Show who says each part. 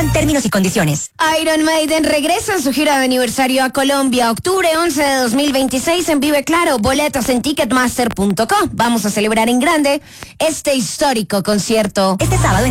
Speaker 1: Consultan términos y condiciones.
Speaker 2: Iron Maiden regresa en su gira de aniversario a Colombia, octubre 11 de 2026 en Vive Claro. Boletos en ticketmaster.com. Vamos a celebrar en grande este histórico concierto.
Speaker 1: Este sábado en